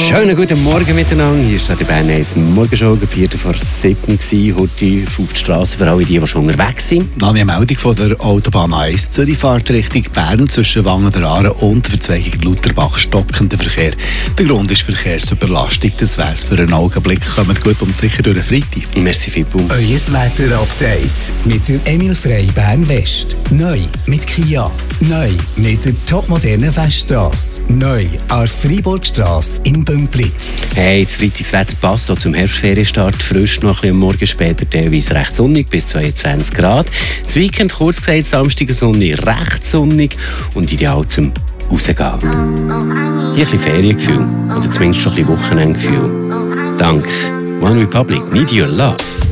Schönen guten Morgen miteinander. Hier ist die Bern 1 Morgenshow, 6:04 heute auf die Straße für alle, die schon unterwegs sind. Noch eine Meldung von der Autobahn 1 Zürich fährt Richtung Bern zwischen Wangen der Aare und der Verzweigung Lutherbach stockender Verkehr. Der Grund ist Verkehrsüberlastung. Das wäre es für einen Augenblick. Kommt gut und sicher durch den Freitag. Merci vielmals. Euer Wetter-Update mit der Emil Frey Bern West. Neu mit Kia. Neu mit der topmodernen Weststrasse. Neu an der Freiburgstrasse in Bümplitz. Hey, das Freitagswetter passt auch zum Herbstferienstart. Frisch noch ein bisschen am Morgen später, teilweise recht sonnig, bis 22 Grad. Das Weekend, kurz gesagt, Samstag sonnig, recht sonnig und ideal zum Rausgehen. Hier ein bisschen Feriengefühl oder zumindest schon ein bisschen Wochenendgefühl. Dank One Republic, Need Your Love.